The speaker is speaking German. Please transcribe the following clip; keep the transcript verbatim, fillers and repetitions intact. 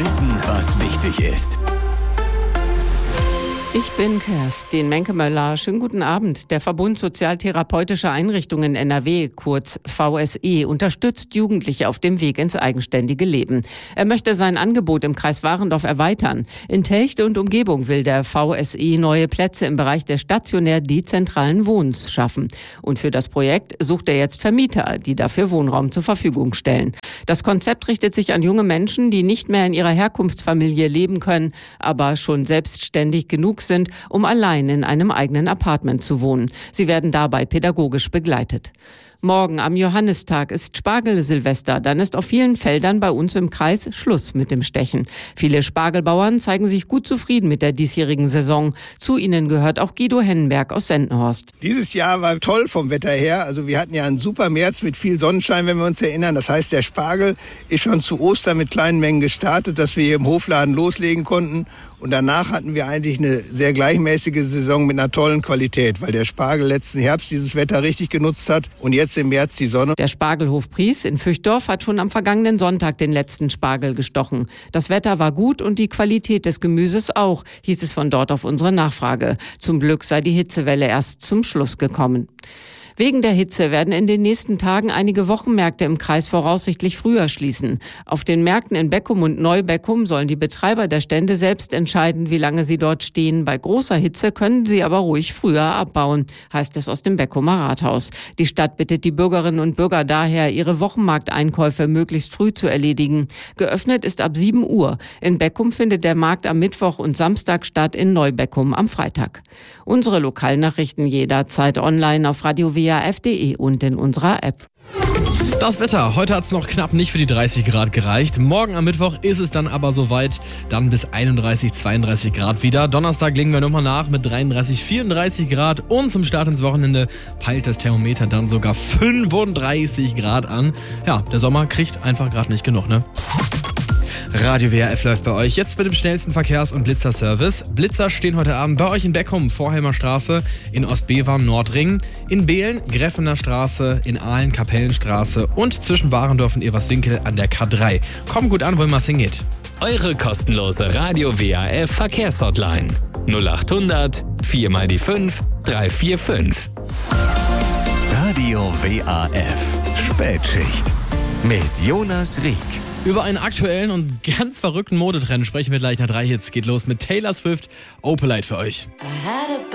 Wissen, was wichtig ist. Ich bin Kerstin Menkemöller. Schönen guten Abend. Der Verbund Sozialtherapeutischer Einrichtungen N R W, kurz V S E, unterstützt Jugendliche auf dem Weg ins eigenständige Leben. Er möchte sein Angebot im Kreis Warendorf erweitern. In Telchte und Umgebung will der V S E neue Plätze im Bereich des stationär dezentralen Wohnens schaffen. Und für das Projekt sucht er jetzt Vermieter, die dafür Wohnraum zur Verfügung stellen. Das Konzept richtet sich an junge Menschen, die nicht mehr in ihrer Herkunftsfamilie leben können, aber schon selbstständig genug sind, um allein in einem eigenen Apartment zu wohnen. Sie werden dabei pädagogisch begleitet. Morgen am Johannistag ist Spargelsilvester. Dann ist auf vielen Feldern bei uns im Kreis Schluss mit dem Stechen. Viele Spargelbauern zeigen sich gut zufrieden mit der diesjährigen Saison. Zu ihnen gehört auch Guido Hennenberg aus Sendenhorst. Dieses Jahr war toll vom Wetter her. Also wir hatten ja einen super März mit viel Sonnenschein, wenn wir uns erinnern. Das heißt, der Spargel ist schon zu Ostern mit kleinen Mengen gestartet, dass wir hier im Hofladen loslegen konnten. Und danach hatten wir eigentlich eine sehr gleichmäßige Saison mit einer tollen Qualität, weil der Spargel letzten Herbst dieses Wetter richtig genutzt hat und jetzt im März die Sonne. Der Spargelhof Pries in Füchdorf hat schon am vergangenen Sonntag den letzten Spargel gestochen. Das Wetter war gut und die Qualität des Gemüses auch, hieß es von dort auf unsere Nachfrage. Zum Glück sei die Hitzewelle erst zum Schluss gekommen. Wegen der Hitze werden in den nächsten Tagen einige Wochenmärkte im Kreis voraussichtlich früher schließen. Auf den Märkten in Beckum und Neubeckum sollen die Betreiber der Stände selbst entscheiden, wie lange sie dort stehen. Bei großer Hitze können sie aber ruhig früher abbauen, heißt es aus dem Beckumer Rathaus. Die Stadt bittet die Bürgerinnen und Bürger daher, ihre Wochenmarkteinkäufe möglichst früh zu erledigen. Geöffnet ist ab sieben Uhr. In Beckum findet der Markt am Mittwoch und Samstag statt, in Neubeckum am Freitag. Unsere Lokalnachrichten jederzeit online auf radio w a f punkt d e und in unserer App. Das Wetter. Heute hat es noch knapp nicht für die dreißig Grad gereicht. Morgen am Mittwoch ist es dann aber soweit. Dann bis einunddreißig, zweiunddreißig Grad wieder. Donnerstag legen wir nochmal nach mit dreiunddreißig, vierunddreißig Grad. Und zum Start ins Wochenende peilt das Thermometer dann sogar fünfunddreißig Grad an. Ja, der Sommer kriegt einfach gerade nicht genug, ne? Radio W R F läuft bei euch jetzt mit dem schnellsten Verkehrs- und Blitzerservice. Blitzer stehen heute Abend bei euch in Beckum, Vorheimer Straße, in Ostbeverm, Nordring, in Behlen, Greffener Straße, in Aalen, Kapellenstraße und zwischen Warendorf und Everswinkel an der K drei. Kommt gut an, wo immer es hingeht. Eure kostenlose Radio W R F Verkehrshotline null achthundert vier mal die fünf drei vier fünf. Radio W A F Spätschicht mit Jonas Rieck. Über einen aktuellen und ganz verrückten Modetrend sprechen wir gleich nach drei Hits. Geht los mit Taylor Swift, Opalite für euch.